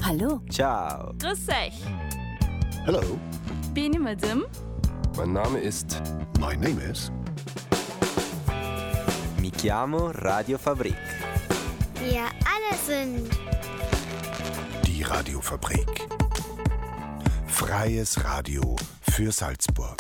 Hallo. Ciao. Grüß euch. Hello. Bin ich Madame? Mein Name ist... My name is... Mi chiamo Radio Fabrik. Wir alle sind Die Radiofabrik. Freies Radio für Salzburg.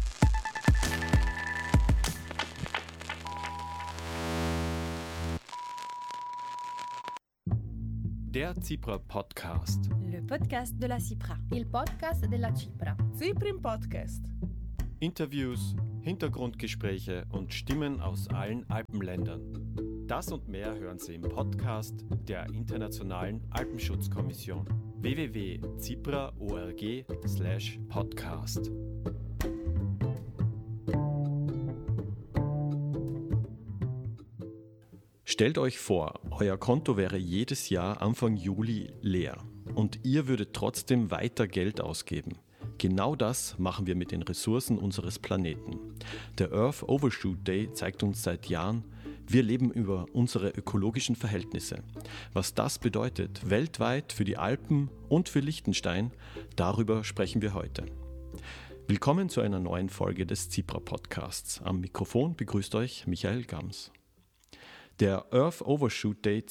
Der Cipra Podcast. Le podcast de la Cipra. Il podcast della Cipra. Ciprim Podcast. Interviews, Hintergrundgespräche und Stimmen aus allen Alpenländern. Das und mehr hören Sie im Podcast der Internationalen Alpenschutzkommission. www.cipra.org/podcast. Stellt euch vor, euer Konto wäre jedes Jahr Anfang Juli leer und ihr würdet trotzdem weiter Geld ausgeben. Genau das machen wir mit den Ressourcen unseres Planeten. Der Earth Overshoot Day zeigt uns seit Jahren, wir leben über unsere ökologischen Verhältnisse. Was das bedeutet, weltweit für die Alpen und für Liechtenstein, darüber sprechen wir heute. Willkommen zu einer neuen Folge des Cipra Podcasts. Am Mikrofon begrüßt euch Michael Gams. Der Earth Overshoot Day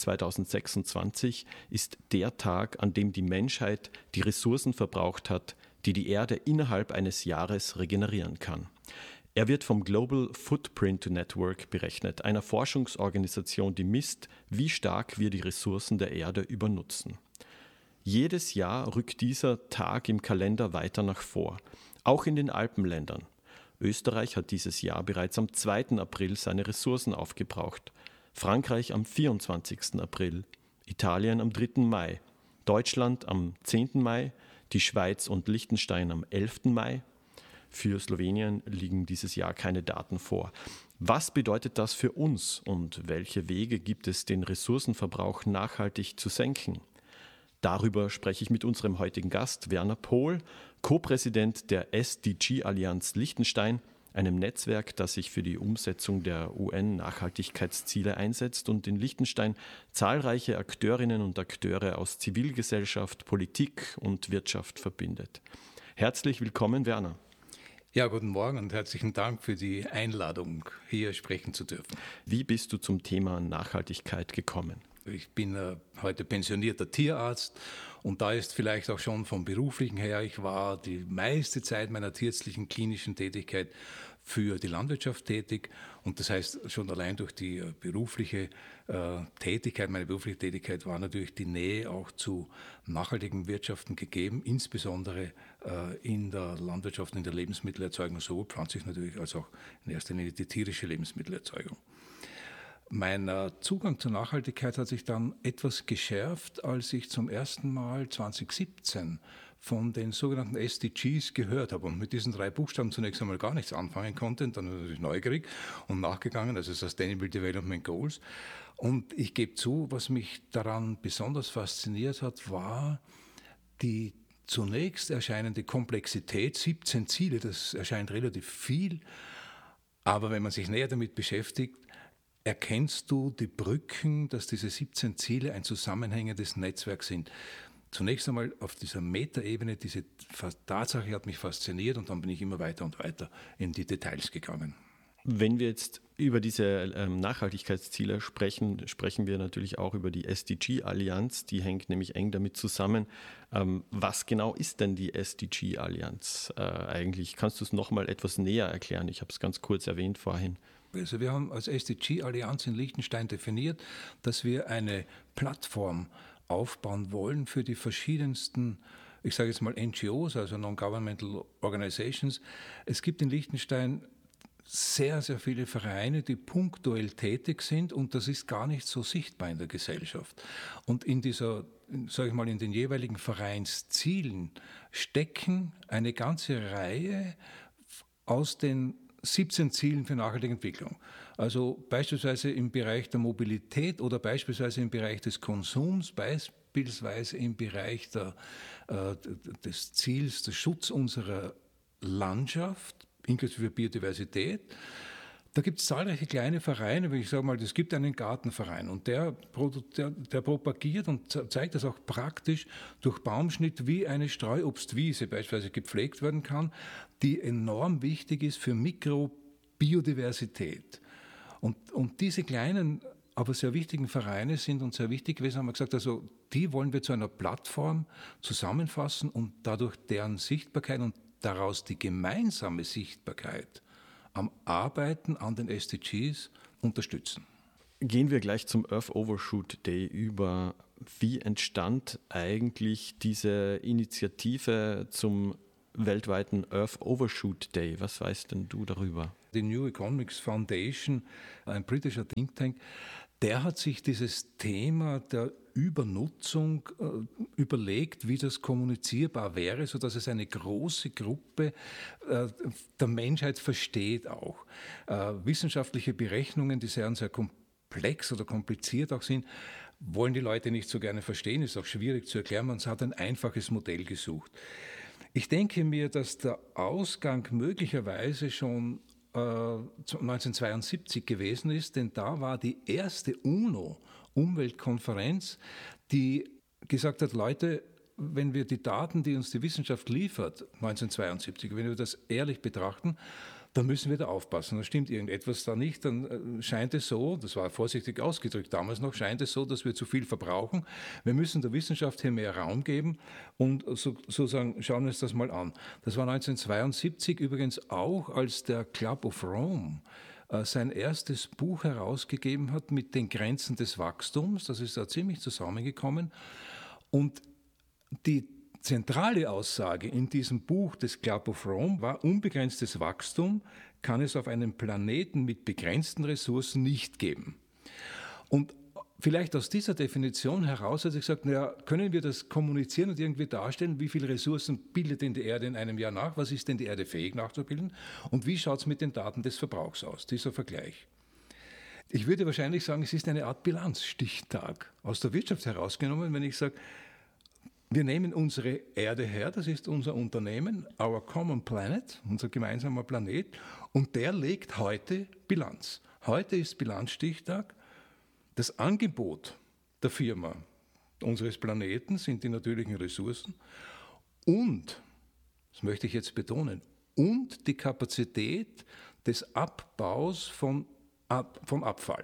2026 ist der Tag, an dem die Menschheit die Ressourcen verbraucht hat, die die Erde innerhalb eines Jahres regenerieren kann. Er wird vom Global Footprint Network berechnet, einer Forschungsorganisation, die misst, wie stark wir die Ressourcen der Erde übernutzen. Jedes Jahr rückt dieser Tag im Kalender weiter nach vor, auch in den Alpenländern. Österreich hat dieses Jahr bereits am 2. April seine Ressourcen aufgebraucht. Frankreich am 24. April, Italien am 3. Mai, Deutschland am 10. Mai, die Schweiz und Liechtenstein am 11. Mai. Für Slowenien liegen dieses Jahr keine Daten vor. Was bedeutet das für uns und welche Wege gibt es, den Ressourcenverbrauch nachhaltig zu senken? Darüber spreche ich mit unserem heutigen Gast, Werner Pohl, Co-Präsident der SDG-Allianz Liechtenstein, einem Netzwerk, das sich für die Umsetzung der UN-Nachhaltigkeitsziele einsetzt und in Liechtenstein zahlreiche Akteurinnen und Akteure aus Zivilgesellschaft, Politik und Wirtschaft verbindet. Herzlich willkommen, Werner. Ja, guten Morgen und herzlichen Dank für die Einladung, hier sprechen zu dürfen. Wie bist du zum Thema Nachhaltigkeit gekommen? Ich bin heute pensionierter Tierarzt und da ist vielleicht auch schon vom Beruflichen her, ich war die meiste Zeit meiner tierärztlichen klinischen Tätigkeit für die Landwirtschaft tätig und das heißt schon allein durch die berufliche Tätigkeit, meine berufliche Tätigkeit war natürlich die Nähe auch zu nachhaltigen Wirtschaften gegeben, insbesondere in der Landwirtschaft, in der Lebensmittelerzeugung, sowohl pflanzlich natürlich als auch in erster Linie die tierische Lebensmittelerzeugung. Mein Zugang zur Nachhaltigkeit hat sich dann etwas geschärft, als ich zum ersten Mal 2017 von den sogenannten SDGs gehört habe und mit diesen 3 Buchstaben zunächst einmal gar nichts anfangen konnte. Und dann war ich natürlich neugierig und nachgegangen, also Sustainable Development Goals. Und ich gebe zu, was mich daran besonders fasziniert hat, war die zunächst erscheinende Komplexität. 17 Ziele, das erscheint relativ viel, aber wenn man sich näher damit beschäftigt, erkennst du die Brücken, dass diese 17 Ziele ein zusammenhängendes Netzwerk sind. Zunächst einmal auf dieser Metaebene, diese Tatsache hat mich fasziniert und dann bin ich immer weiter und weiter in die Details gegangen. Wenn wir jetzt über diese Nachhaltigkeitsziele sprechen, sprechen wir natürlich auch über die SDG-Allianz. Die hängt nämlich eng damit zusammen. Was genau ist denn die SDG-Allianz eigentlich? Kannst du es noch mal etwas näher erklären? Ich habe es ganz kurz erwähnt vorhin. Also wir haben als SDG-Allianz in Liechtenstein definiert, dass wir eine Plattform aufbauen wollen für die verschiedensten, ich sage jetzt mal NGOs, also Non-Governmental Organizations. Es gibt in Liechtenstein sehr, sehr viele Vereine, die punktuell tätig sind und das ist gar nicht so sichtbar in der Gesellschaft. Und in dieser, sage ich mal, in den jeweiligen Vereinszielen stecken eine ganze Reihe aus den 17 Zielen für nachhaltige Entwicklung. Also beispielsweise im Bereich der Mobilität oder beispielsweise im Bereich des Konsums, beispielsweise im Bereich des Ziels, des Schutz unserer Landschaft, inklusive Biodiversität. Da gibt es zahlreiche kleine Vereine, ich sage mal, es gibt einen Gartenverein und der propagiert und zeigt das auch praktisch durch Baumschnitt, wie eine Streuobstwiese beispielsweise gepflegt werden kann, die enorm wichtig ist für Mikrobiodiversität. Und diese kleinen, aber sehr wichtigen Vereine sind uns sehr wichtig gewesen, haben wir gesagt, also die wollen wir zu einer Plattform zusammenfassen und dadurch deren Sichtbarkeit und daraus die gemeinsame Sichtbarkeit am Arbeiten an den SDGs unterstützen. Gehen wir gleich zum Earth Overshoot Day über. Wie entstand eigentlich diese Initiative zum weltweiten Earth Overshoot Day? Was weißt denn du darüber? Die New Economics Foundation, ein britischer Think Tank, der hat sich dieses Thema der Übernutzung überlegt, wie das kommunizierbar wäre, sodass es eine große Gruppe der Menschheit versteht auch. Wissenschaftliche Berechnungen, die sehr komplex oder kompliziert auch sind, wollen die Leute nicht so gerne verstehen, ist auch schwierig zu erklären. Man hat ein einfaches Modell gesucht. Ich denke mir, dass der Ausgang möglicherweise schon 1972 gewesen ist, denn da war die erste UNO-Umweltkonferenz, die gesagt hat, Leute, wenn wir die Daten, die uns die Wissenschaft liefert, 1972, wenn wir das ehrlich betrachten, dann müssen wir da aufpassen. Da stimmt irgendetwas da nicht, dann scheint es so, das war vorsichtig ausgedrückt damals noch, scheint es so, dass wir zu viel verbrauchen. Wir müssen der Wissenschaft hier mehr Raum geben und sozusagen schauen wir uns das mal an. Das war 1972 übrigens auch, als der Club of Rome sein erstes Buch herausgegeben hat mit den Grenzen des Wachstums. Das ist da ziemlich zusammengekommen. Und die zentrale Aussage in diesem Buch des Club of Rome war, unbegrenztes Wachstum kann es auf einem Planeten mit begrenzten Ressourcen nicht geben. Und vielleicht aus dieser Definition heraus hat er gesagt, naja, können wir das kommunizieren und irgendwie darstellen, wie viele Ressourcen bildet denn die Erde in einem Jahr nach, was ist denn die Erde fähig nachzubilden und wie schaut es mit den Daten des Verbrauchs aus, dieser Vergleich. Ich würde wahrscheinlich sagen, es ist eine Art Bilanzstichtag aus der Wirtschaft herausgenommen, wenn ich sage, wir nehmen unsere Erde her, das ist unser Unternehmen, our common planet, unser gemeinsamer Planet, und der legt heute Bilanz. Heute ist Bilanzstichtag. Das Angebot der Firma, unseres Planeten, sind die natürlichen Ressourcen und, das möchte ich jetzt betonen, und die Kapazität des Abbaus von Abfall.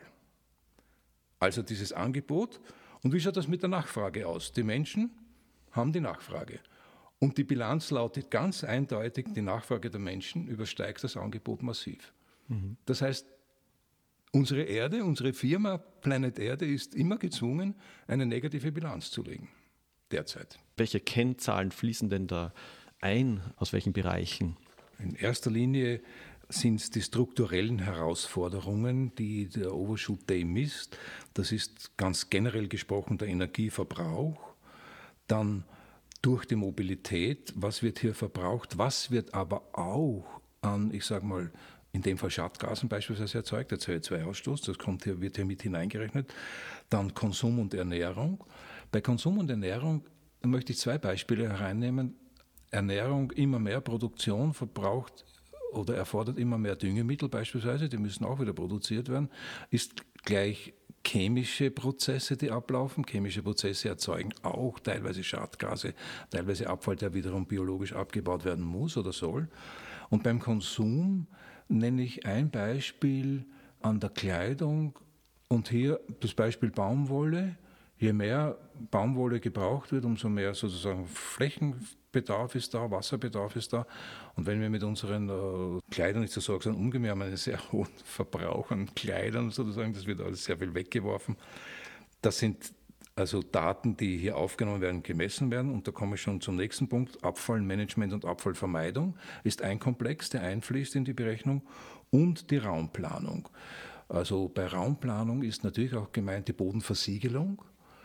Also dieses Angebot. Und wie schaut das mit der Nachfrage aus? Die Menschen haben die Nachfrage. Und die Bilanz lautet ganz eindeutig, die Nachfrage der Menschen übersteigt das Angebot massiv. Mhm. Das heißt, unsere Erde, unsere Firma Planet Erde ist immer gezwungen, eine negative Bilanz zu legen, derzeit. Welche Kennzahlen fließen denn da ein, aus welchen Bereichen? In erster Linie sind es die strukturellen Herausforderungen, die der Overshoot Day misst. Das ist ganz generell gesprochen der Energieverbrauch. Dann durch die Mobilität, was wird hier verbraucht, was wird aber auch an, ich sage mal, in dem Fall Schadgasen beispielsweise erzeugt, der CO2-Ausstoß, das wird hier mit hineingerechnet. Dann Konsum und Ernährung. Bei Konsum und Ernährung möchte ich zwei Beispiele hereinnehmen. Ernährung, immer mehr Produktion verbraucht oder erfordert immer mehr Düngemittel beispielsweise, die müssen auch wieder produziert werden, ist gleich chemische Prozesse, die ablaufen. Chemische Prozesse erzeugen auch teilweise Schadgase, teilweise Abfall, der wiederum biologisch abgebaut werden muss oder soll. Und beim Konsum nenne ich ein Beispiel an der Kleidung und hier das Beispiel Baumwolle. Je mehr Baumwolle gebraucht wird, umso mehr sozusagen Flächenbedarf ist da, Wasserbedarf ist da. Und wenn wir mit unseren Kleidern nicht so sorgsam umgehen, wir haben einen sehr hohen Verbrauch an Kleidern sozusagen, das wird alles sehr viel weggeworfen. Das sind also Daten, die hier aufgenommen werden, gemessen werden. Und da komme ich schon zum nächsten Punkt. Abfallmanagement und Abfallvermeidung ist ein Komplex, der einfließt in die Berechnung. Und die Raumplanung. Also bei Raumplanung ist natürlich auch gemeint die Bodenversiegelung,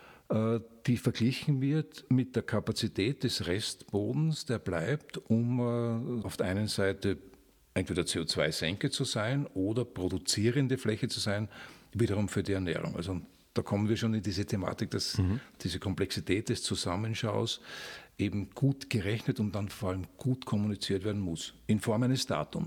die verglichen wird mit der Kapazität des Restbodens, der bleibt, um auf der einen Seite entweder CO2-Senke zu sein oder produzierende Fläche zu sein, wiederum für die Ernährung. Also da kommen wir schon in diese Thematik, dass diese Komplexität des Zusammenschaus eben gut gerechnet und dann vor allem gut kommuniziert werden muss, in Form eines Datums.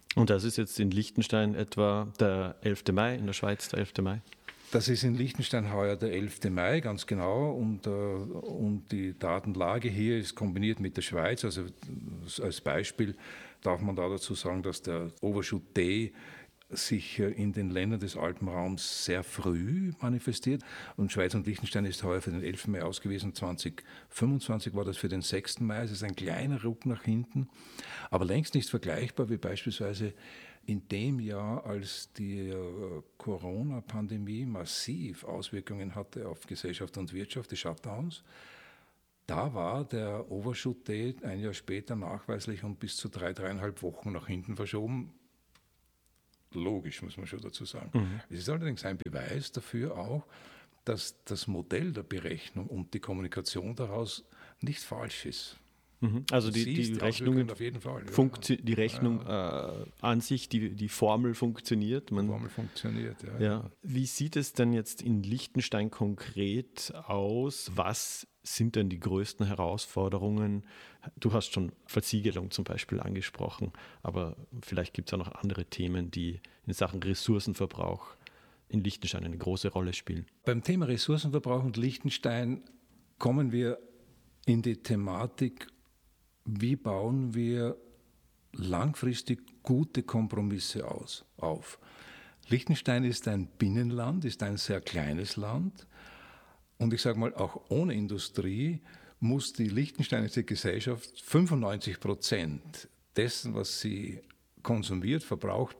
Und das ist jetzt in Liechtenstein etwa der 11. Mai, in der Schweiz der 11. Mai? Das ist in Liechtenstein heuer der 11. Mai, ganz genau. Und die Datenlage hier ist kombiniert mit der Schweiz. Also als Beispiel darf man da dazu sagen, dass der Overshoot Day sich in den Ländern des Alpenraums sehr früh manifestiert. Und Schweiz und Liechtenstein ist heuer für den 11. Mai ausgewiesen. 2025 war das für den 6. Mai. Es ist ein kleiner Ruck nach hinten, aber längst nicht vergleichbar wie beispielsweise in dem Jahr, als die Corona-Pandemie massiv Auswirkungen hatte auf Gesellschaft und Wirtschaft, die Shutdowns. Da war der Overshoot Day ein Jahr später nachweislich um bis zu 3,5 Wochen nach hinten verschoben. Logisch, muss man schon dazu sagen. Es ist allerdings ein Beweis dafür auch, dass das Modell der Berechnung und die Kommunikation daraus nicht falsch ist. Also die Rechnungen auf jeden Fall. Die Rechnung an sich, die Formel funktioniert. Die Formel funktioniert, ja. Wie sieht es denn jetzt in Liechtenstein konkret aus? Was sind denn die größten Herausforderungen? Du hast schon Versiegelung zum Beispiel angesprochen, aber vielleicht gibt es auch noch andere Themen, die in Sachen Ressourcenverbrauch in Liechtenstein eine große Rolle spielen. Beim Thema Ressourcenverbrauch in Liechtenstein kommen wir in die Thematik, wie bauen wir langfristig gute Kompromisse auf. Liechtenstein ist ein Binnenland, ist ein sehr kleines Land. Und ich sage mal, auch ohne Industrie muss die liechtensteinische Gesellschaft 95% dessen, was sie konsumiert, verbraucht,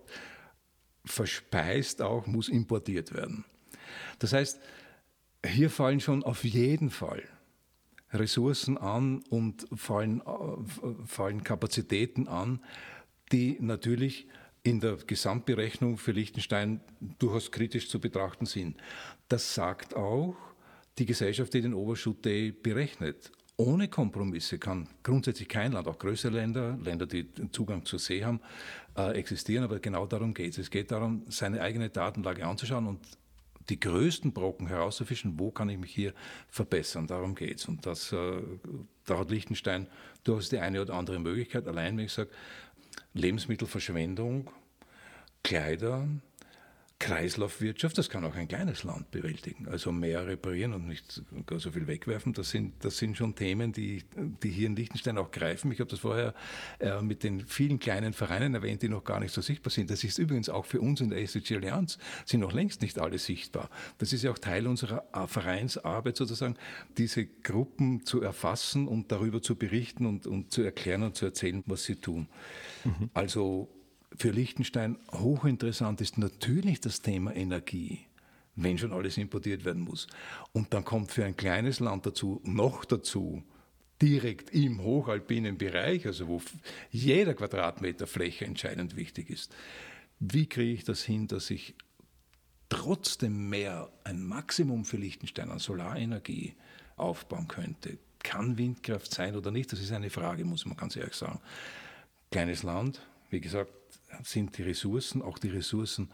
verspeist auch, muss importiert werden. Das heißt, hier fallen schon auf jeden Fall Ressourcen an und fallen Kapazitäten an, die natürlich in der Gesamtberechnung für Liechtenstein durchaus kritisch zu betrachten sind. Das sagt auch die Gesellschaft, die den Overshoot Day berechnet. Ohne Kompromisse kann grundsätzlich kein Land, auch größere Länder, die Zugang zur See haben, existieren. Aber genau darum geht es. Es geht darum, seine eigene Datenlage anzuschauen und die größten Brocken herauszufischen, wo kann ich mich hier verbessern. Darum geht es. Und da hat Liechtenstein durchaus die eine oder andere Möglichkeit. Allein, wenn ich sage, Lebensmittelverschwendung, Kleider, Kreislaufwirtschaft, das kann auch ein kleines Land bewältigen. Also mehr reparieren und nicht gar so viel wegwerfen, das sind schon Themen, die hier in Liechtenstein auch greifen. Ich habe das vorher mit den vielen kleinen Vereinen erwähnt, die noch gar nicht so sichtbar sind. Das ist übrigens auch für uns in der SDG Allianz, sind noch längst nicht alle sichtbar. Das ist ja auch Teil unserer Vereinsarbeit sozusagen, diese Gruppen zu erfassen und darüber zu berichten und zu erklären und zu erzählen, was sie tun. Also für Liechtenstein hochinteressant ist natürlich das Thema Energie, wenn schon alles importiert werden muss. Und dann kommt für ein kleines Land noch dazu, direkt im hochalpinen Bereich, also wo jeder Quadratmeter Fläche entscheidend wichtig ist. Wie kriege ich das hin, dass ich trotzdem mehr ein Maximum für Liechtenstein an Solarenergie aufbauen könnte? Kann Windkraft sein oder nicht? Das ist eine Frage, muss man ganz ehrlich sagen. Kleines Land, wie gesagt, sind die Ressourcen, auch die Ressourcen,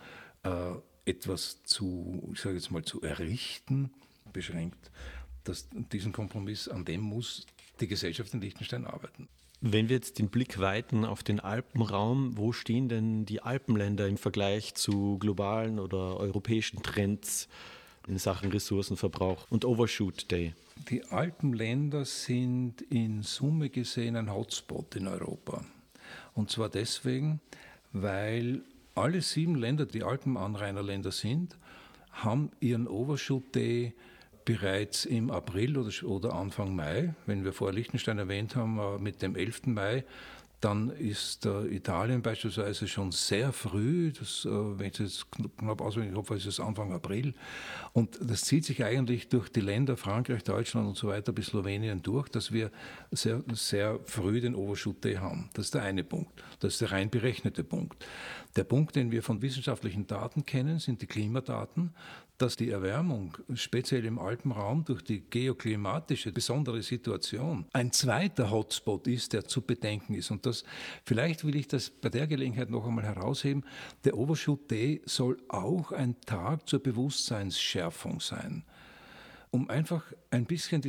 etwas zu errichten, beschränkt. Diesen Kompromiss, an dem muss die Gesellschaft in Liechtenstein arbeiten. Wenn wir jetzt den Blick weiten auf den Alpenraum, wo stehen denn die Alpenländer im Vergleich zu globalen oder europäischen Trends in Sachen Ressourcenverbrauch und Overshoot Day? Die Alpenländer sind in Summe gesehen ein Hotspot in Europa. Und zwar deswegen, weil alle 7 Länder, die Alpenanrainerländer sind, haben ihren Overshoot Day bereits im April oder Anfang Mai. Wenn wir vorher Liechtenstein erwähnt haben, mit dem 11. Mai, dann ist Italien beispielsweise schon sehr früh, wenn ich das knapp auswendig hoffe, ist es Anfang April. Und das zieht sich eigentlich durch die Länder Frankreich, Deutschland und so weiter bis Slowenien durch, dass wir sehr, sehr früh den Overshoot Day haben. Das ist der eine Punkt. Das ist der rein berechnete Punkt. Der Punkt, den wir von wissenschaftlichen Daten kennen, sind die Klimadaten, dass die Erwärmung, speziell im Alpenraum, durch die geoklimatische besondere Situation ein zweiter Hotspot ist, der zu bedenken ist. Und vielleicht will ich das bei der Gelegenheit noch einmal herausheben, der Overshoot Day soll auch ein Tag zur Bewusstseinsschärfung sein, um einfach ein bisschen diese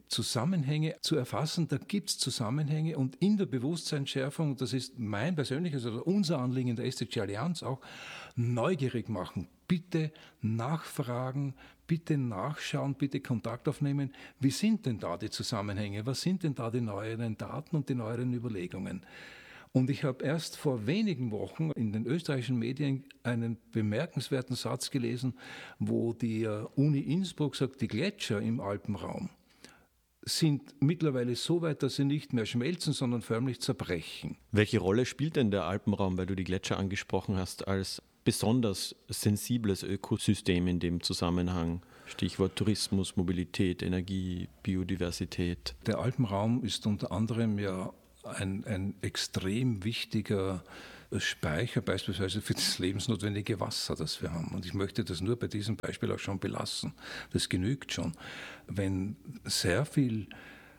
Zusammenhänge zu erfassen. Da gibt es Zusammenhänge und in der Bewusstseinsschärfung, das ist mein persönliches oder unser Anliegen in der SDG Allianz auch, neugierig machen. Bitte nachfragen, bitte nachschauen, bitte Kontakt aufnehmen. Wie sind denn da die Zusammenhänge? Was sind denn da die neueren Daten und die neueren Überlegungen? Und ich habe erst vor wenigen Wochen in den österreichischen Medien einen bemerkenswerten Satz gelesen, wo die Uni Innsbruck sagt, die Gletscher im Alpenraum sind mittlerweile so weit, dass sie nicht mehr schmelzen, sondern förmlich zerbrechen. Welche Rolle spielt denn der Alpenraum, weil du die Gletscher angesprochen hast, als besonders sensibles Ökosystem in dem Zusammenhang? Stichwort Tourismus, Mobilität, Energie, Biodiversität. Der Alpenraum ist unter anderem ja ein extrem wichtiger Speicher, beispielsweise für das lebensnotwendige Wasser, das wir haben. Und ich möchte das nur bei diesem Beispiel auch schon belassen. Das genügt schon. Wenn sehr viel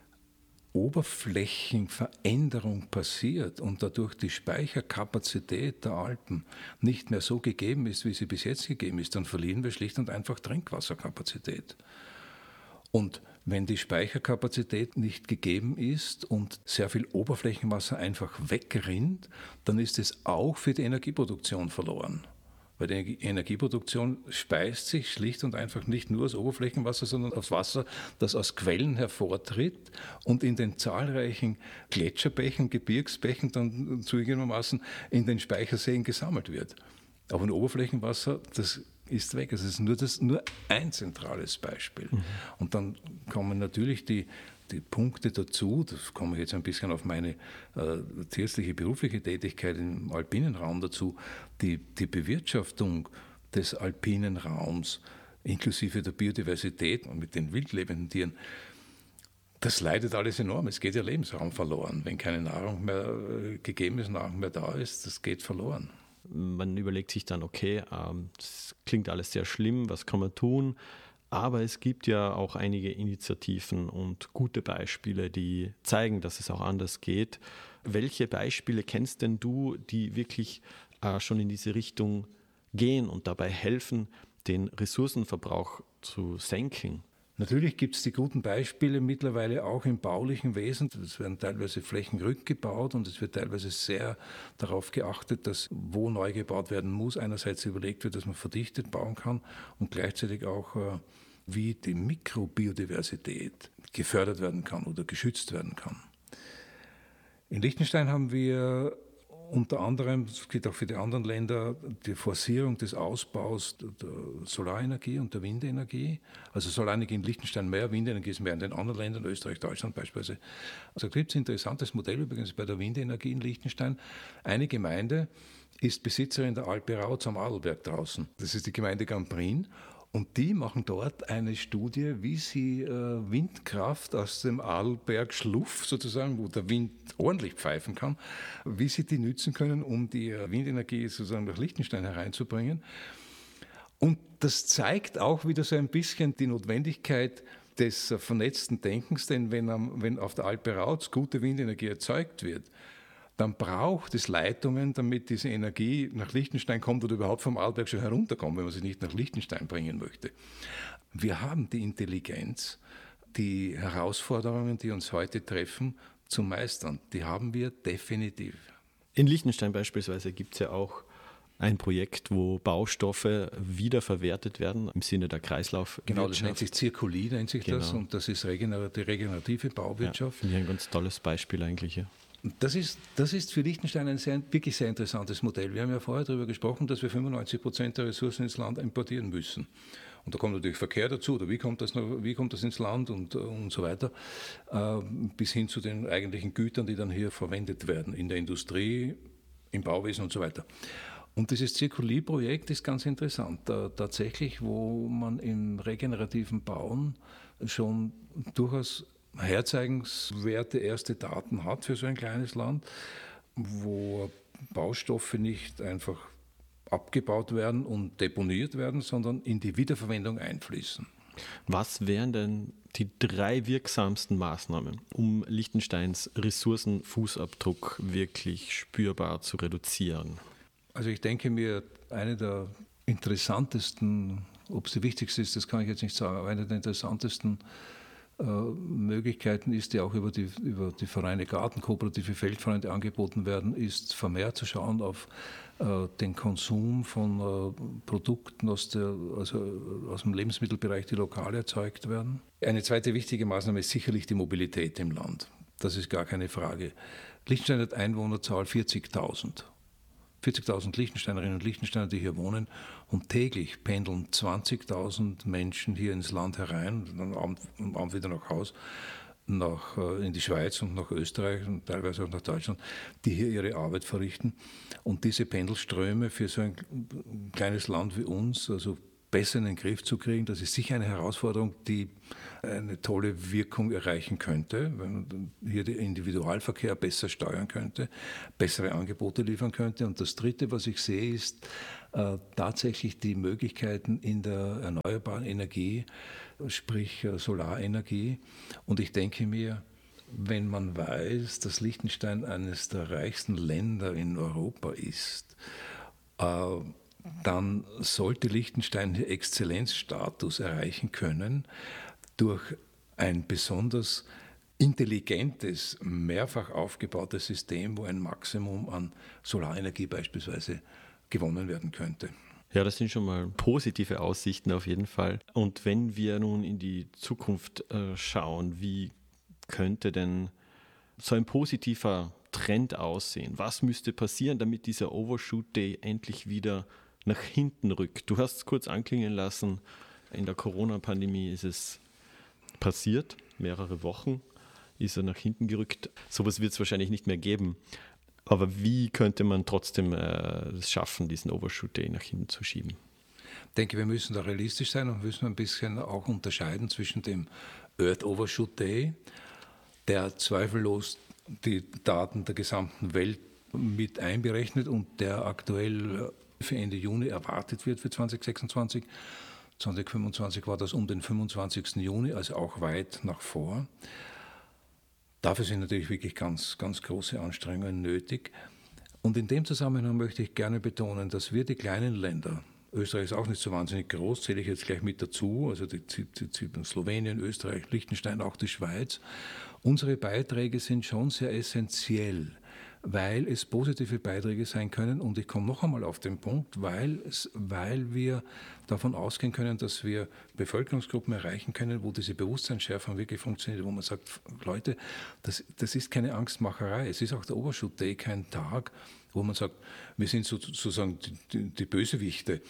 Oberflächenveränderung passiert und dadurch die Speicherkapazität der Alpen nicht mehr so gegeben ist, wie sie bis jetzt gegeben ist, dann verlieren wir schlicht und einfach Trinkwasserkapazität. Und wenn die Speicherkapazität nicht gegeben ist und sehr viel Oberflächenwasser einfach wegrinnt, dann ist es auch für die Energieproduktion verloren. Weil die Energieproduktion speist sich schlicht und einfach nicht nur aus Oberflächenwasser, sondern aus Wasser, das aus Quellen hervortritt und in den zahlreichen Gletscherbächen, Gebirgsbächen dann zugegebenermaßen in den Speicherseen gesammelt wird. Aber ein Oberflächenwasser, das ist weg. Also es ist nur ein zentrales Beispiel. Und dann kommen natürlich die Punkte dazu, das komme ich jetzt ein bisschen auf meine tierärztliche berufliche Tätigkeit im alpinen Raum dazu, die Bewirtschaftung des alpinen Raums inklusive der Biodiversität und mit den wildlebenden Tieren, das leidet alles enorm. Es geht ja Lebensraum verloren. Wenn keine Nahrung mehr gegeben ist, Nahrung mehr da ist, das geht verloren. Man überlegt sich dann, okay, das klingt alles sehr schlimm, was kann man tun? Aber es gibt ja auch einige Initiativen und gute Beispiele, die zeigen, dass es auch anders geht. Welche Beispiele kennst denn du, die wirklich schon in diese Richtung gehen und dabei helfen, den Ressourcenverbrauch zu senken? Natürlich gibt es die guten Beispiele mittlerweile auch im baulichen Wesen. Es werden teilweise Flächen rückgebaut und es wird teilweise sehr darauf geachtet, dass wo neu gebaut werden muss, einerseits überlegt wird, dass man verdichtet bauen kann und gleichzeitig auch, wie die Mikrobiodiversität gefördert werden kann oder geschützt werden kann. In Liechtenstein haben wir unter anderem, das gilt auch für die anderen Länder, die Forcierung des Ausbaus der Solarenergie und der Windenergie. Also Solarenergie in Liechtenstein mehr, Windenergie ist mehr in den anderen Ländern, Österreich, Deutschland beispielsweise. Also gibt es ein interessantes Modell übrigens bei der Windenergie in Liechtenstein. Eine Gemeinde ist Besitzerin der Alpe Rauz am Adelberg draußen. Das ist die Gemeinde Gamprin. Und die machen dort eine Studie, wie sie Windkraft aus dem Adelberg-Schluff sozusagen, wo der Wind ordentlich pfeifen kann, wie sie die nützen können, um die Windenergie sozusagen nach Liechtenstein hereinzubringen. Und das zeigt auch wieder so ein bisschen die Notwendigkeit des vernetzten Denkens, denn wenn auf der Alpe Rauz gute Windenergie erzeugt wird, dann braucht es Leitungen, damit diese Energie nach Liechtenstein kommt oder überhaupt vom Arlberg schon herunterkommt, wenn man sie nicht nach Liechtenstein bringen möchte. Wir haben die Intelligenz, die Herausforderungen, die uns heute treffen, zu meistern. Die haben wir definitiv. In Liechtenstein beispielsweise gibt es ja auch ein Projekt, wo Baustoffe wiederverwertet werden im Sinne der Kreislaufwirtschaft. Genau, das nennt sich Zirkulie, das, und das ist die regenerative Bauwirtschaft. Ja, finde ich ein ganz tolles Beispiel eigentlich. Ja. Das ist für Liechtenstein ein wirklich sehr interessantes Modell. Wir haben ja vorher darüber gesprochen, dass wir 95% der Ressourcen ins Land importieren müssen. Und da kommt natürlich Verkehr dazu, oder wie kommt das ins Land und so weiter, bis hin zu den eigentlichen Gütern, die dann hier verwendet werden, in der Industrie, im Bauwesen und so weiter. Und dieses Zirkulie-Projekt ist ganz interessant, tatsächlich, wo man im regenerativen Bauen schon durchaus herzeigenswerte erste Daten hat für so ein kleines Land, wo Baustoffe nicht einfach abgebaut werden und deponiert werden, sondern in die Wiederverwendung einfließen. Was wären denn die 3 wirksamsten Maßnahmen, um Liechtensteins Ressourcenfußabdruck wirklich spürbar zu reduzieren? Also ich denke mir, eine der interessantesten, ob es die wichtigste ist, das kann ich jetzt nicht sagen, aber eine der interessantesten Möglichkeiten ist, die auch über die Vereine Gartenkooperative Feldfreunde angeboten werden, ist vermehrt zu schauen auf den Konsum von Produkten aus dem Lebensmittelbereich, die lokal erzeugt werden. Eine zweite wichtige Maßnahme ist sicherlich die Mobilität im Land. Das ist gar keine Frage. Liechtenstein hat Einwohnerzahl 40.000. 40.000 Liechtensteinerinnen und Liechtensteiner, die hier wohnen, und täglich pendeln 20.000 Menschen hier ins Land herein, dann am Abend wieder nach Haus, in die Schweiz und nach Österreich und teilweise auch nach Deutschland, die hier ihre Arbeit verrichten. Und diese Pendelströme für so ein kleines Land wie uns, also besser in den Griff zu kriegen, das ist sicher eine Herausforderung, die eine tolle Wirkung erreichen könnte, wenn man hier den Individualverkehr besser steuern könnte, bessere Angebote liefern könnte. Und das Dritte, was ich sehe, ist tatsächlich die Möglichkeiten in der erneuerbaren Energie, sprich Solarenergie. Und ich denke mir, wenn man weiß, dass Liechtenstein eines der reichsten Länder in Europa ist, dann sollte Liechtenstein hier Exzellenzstatus erreichen können durch ein besonders intelligentes, mehrfach aufgebautes System, wo ein Maximum an Solarenergie beispielsweise gewonnen werden könnte. Ja, das sind schon mal positive Aussichten auf jeden Fall. Und wenn wir nun in die Zukunft schauen, wie könnte denn so ein positiver Trend aussehen? Was müsste passieren, damit dieser Overshoot Day endlich wieder nach hinten rückt? Du hast es kurz anklingen lassen, in der Corona-Pandemie ist es passiert, mehrere Wochen ist er nach hinten gerückt. Sowas wird es wahrscheinlich nicht mehr geben. Aber wie könnte man trotzdem es schaffen, diesen Overshoot Day nach hinten zu schieben? Ich denke, wir müssen da realistisch sein und müssen ein bisschen auch unterscheiden zwischen dem Earth Overshoot Day, der zweifellos die Daten der gesamten Welt mit einberechnet und der aktuell für Ende Juni erwartet wird für 2026. 2025 war das um den 25. Juni, also auch weit nach vor. Dafür sind natürlich wirklich ganz, ganz große Anstrengungen nötig. Und in dem Zusammenhang möchte ich gerne betonen, dass wir die kleinen Länder, Österreich ist auch nicht so wahnsinnig groß, zähle ich jetzt gleich mit dazu, also die Slowenien, Österreich, Liechtenstein, auch die Schweiz, unsere Beiträge sind schon sehr essentiell, weil es positive Beiträge sein können. Und ich komme noch einmal auf den Punkt, weil wir davon ausgehen können, dass wir Bevölkerungsgruppen erreichen können, wo diese Bewusstseinsschärfung wirklich funktioniert, wo man sagt, Leute, das ist keine Angstmacherei. Es ist auch der Overshoot Day kein Tag, wo man sagt, wir sind sozusagen die Bösewichte.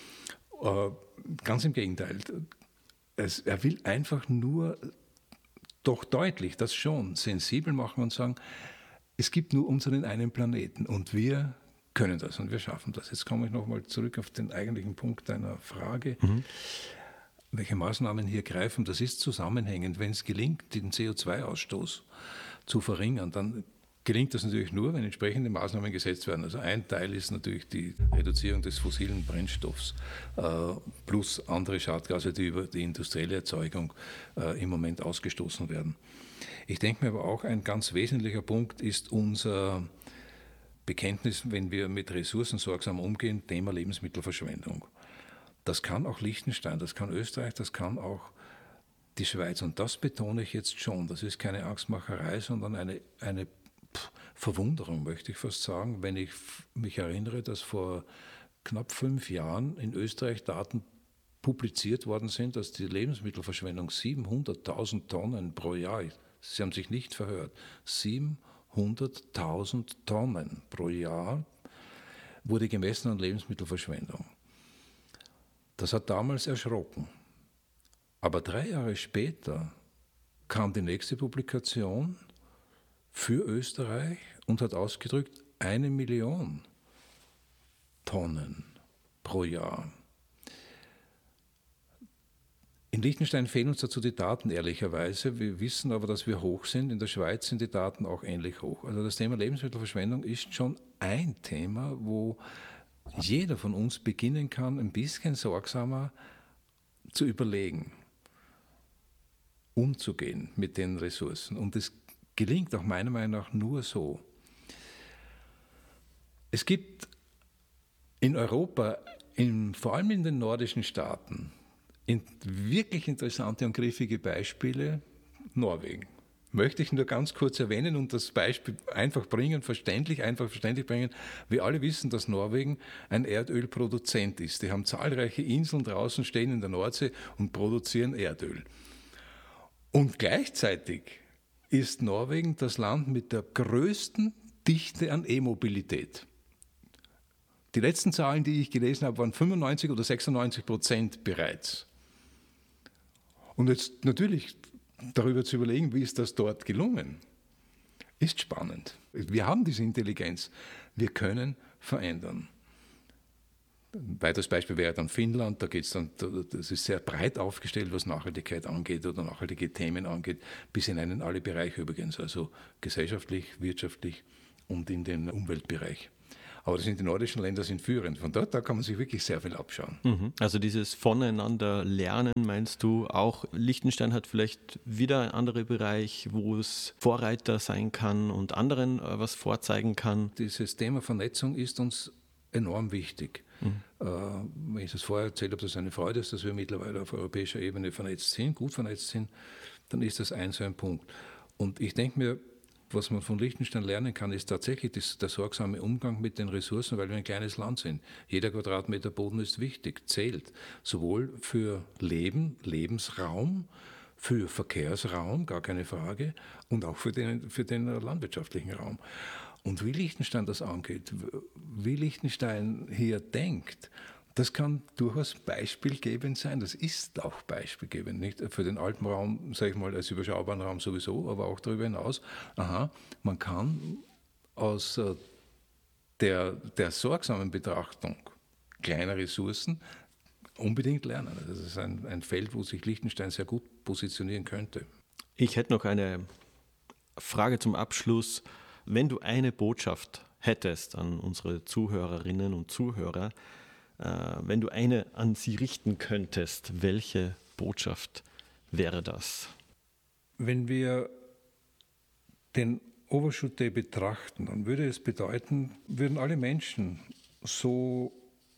Ganz im Gegenteil. Er will einfach nur doch deutlich, das schon, sensibel machen und sagen, es gibt nur unseren einen Planeten und wir können das und wir schaffen das. Jetzt komme ich nochmal zurück auf den eigentlichen Punkt deiner Frage. Welche Maßnahmen hier greifen, das ist zusammenhängend. Wenn es gelingt, den CO2-Ausstoß zu verringern, dann gelingt das natürlich nur, wenn entsprechende Maßnahmen gesetzt werden. Also ein Teil ist natürlich die Reduzierung des fossilen Brennstoffs plus andere Schadgase, die über die industrielle Erzeugung im Moment ausgestoßen werden. Ich denke mir aber auch, ein ganz wesentlicher Punkt ist unser Bekenntnis, wenn wir mit Ressourcen sorgsam umgehen, Thema Lebensmittelverschwendung. Das kann auch Liechtenstein, das kann Österreich, das kann auch die Schweiz. Und das betone ich jetzt schon. Das ist keine Angstmacherei, sondern eine Verwunderung, möchte ich fast sagen, wenn ich mich erinnere, dass vor knapp 5 Jahren in Österreich Daten publiziert worden sind, dass die Lebensmittelverschwendung 700.000 Tonnen pro Jahr, Sie haben sich nicht verhört, 700.000 Tonnen pro Jahr wurde gemessen an Lebensmittelverschwendung. Das hat damals erschrocken. Aber 3 Jahre später kam die nächste Publikation für Österreich und hat ausgedrückt 1 Million Tonnen pro Jahr. In Liechtenstein fehlen uns dazu die Daten, ehrlicherweise. Wir wissen aber, dass wir hoch sind. In der Schweiz sind die Daten auch ähnlich hoch. Also das Thema Lebensmittelverschwendung ist schon ein Thema, wo jeder von uns beginnen kann, ein bisschen sorgsamer zu überlegen, umzugehen mit den Ressourcen. Und es gelingt auch meiner Meinung nach nur so. Es gibt in Europa, vor allem in den nordischen Staaten, wirklich interessante und griffige Beispiele. Norwegen. Möchte ich nur ganz kurz erwähnen und das Beispiel einfach verständlich bringen. Wir alle wissen, dass Norwegen ein Erdölproduzent ist. Die haben zahlreiche Inseln draußen stehen in der Nordsee und produzieren Erdöl. Und gleichzeitig ist Norwegen das Land mit der größten Dichte an E-Mobilität. Die letzten Zahlen, die ich gelesen habe, waren 95 oder 96% bereits. Und jetzt natürlich darüber zu überlegen, wie ist das dort gelungen, ist spannend. Wir haben diese Intelligenz. Wir können verändern. Ein weiteres Beispiel wäre dann Finnland. Das ist sehr breit aufgestellt, was Nachhaltigkeit angeht oder nachhaltige Themen angeht, bis hinein in alle Bereiche übrigens, also gesellschaftlich, wirtschaftlich und in den Umweltbereich. Aber die nordischen Länder sind führend. Von dort kann man sich wirklich sehr viel abschauen. Also dieses Voneinander lernen, meinst du auch, Liechtenstein hat vielleicht wieder einen anderen Bereich, wo es Vorreiter sein kann und anderen was vorzeigen kann? Dieses Thema Vernetzung ist uns enorm wichtig. Wenn ich das vorher erzählt habe, dass es eine Freude ist, dass wir mittlerweile auf europäischer Ebene gut vernetzt sind, dann ist das so ein Punkt. Und ich denke mir, was man von Liechtenstein lernen kann, ist tatsächlich der sorgsame Umgang mit den Ressourcen, weil wir ein kleines Land sind. Jeder Quadratmeter Boden ist wichtig, zählt. Sowohl für Leben, Lebensraum, für Verkehrsraum, gar keine Frage, und auch für den landwirtschaftlichen Raum. Und wie Liechtenstein das angeht, wie Liechtenstein hier denkt, das kann durchaus beispielgebend sein. Das ist auch beispielgebend, nicht für den Alpenraum, sage ich mal, als überschaubaren Raum sowieso, aber auch darüber hinaus. Man kann aus der sorgsamen Betrachtung kleiner Ressourcen unbedingt lernen. Das ist ein Feld, wo sich Liechtenstein sehr gut positionieren könnte. Ich hätte noch eine Frage zum Abschluss. Wenn du eine Botschaft hättest an unsere Zuhörerinnen und Zuhörer, wenn du eine an sie richten könntest, welche Botschaft wäre das? Wenn wir den Overshoot Day betrachten, dann würde es bedeuten, würden alle Menschen so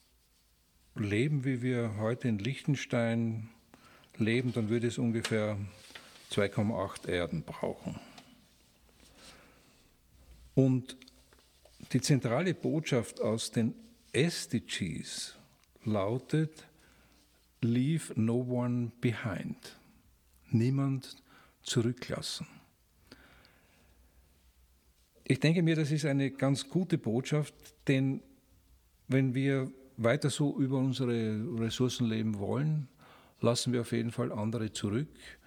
leben, wie wir heute in Liechtenstein leben, dann würde es ungefähr 2,8 Erden brauchen. Und die zentrale Botschaft aus den SDGs lautet, leave no one behind. Niemand zurücklassen. Ich denke mir, das ist eine ganz gute Botschaft, denn wenn wir weiter so über unsere Ressourcen leben wollen, lassen wir auf jeden Fall andere zurück.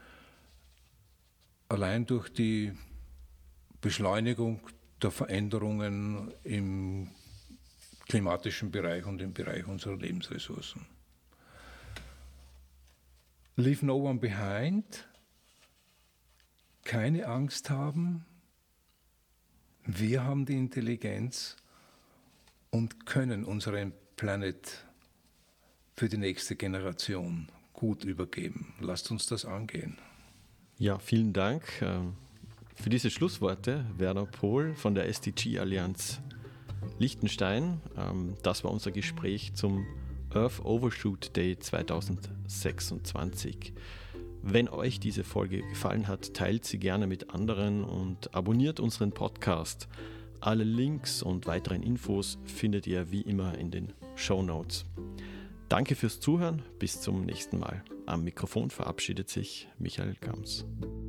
Allein durch die Beschleunigung der Veränderungen im klimatischen Bereich und im Bereich unserer Lebensressourcen. Leave no one behind, keine Angst haben, wir haben die Intelligenz und können unseren Planet für die nächste Generation gut übergeben. Lasst uns das angehen. Ja, vielen Dank für diese Schlussworte, Werner Pohl von der SDG-Allianz Liechtenstein. Das war unser Gespräch zum Earth Overshoot Day 2026. Wenn euch diese Folge gefallen hat, teilt sie gerne mit anderen und abonniert unseren Podcast. Alle Links und weiteren Infos findet ihr wie immer in den Shownotes. Danke fürs Zuhören, bis zum nächsten Mal. Am Mikrofon verabschiedet sich Michael Gams.